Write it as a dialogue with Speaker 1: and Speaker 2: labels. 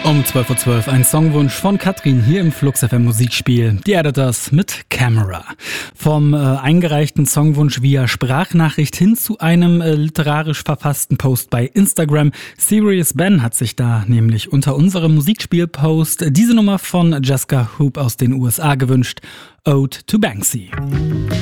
Speaker 1: Um 12:12 Uhr ein Songwunsch von Katrin hier im Flux FM Musikspiel. Die Editors mit Camera. Vom eingereichten Songwunsch via Sprachnachricht hin zu einem literarisch verfassten Post bei Instagram. Serious Ben hat sich da nämlich unter unserem Musikspiel-Post diese Nummer von Jessica Hoop aus den USA gewünscht. Ode to Banksy.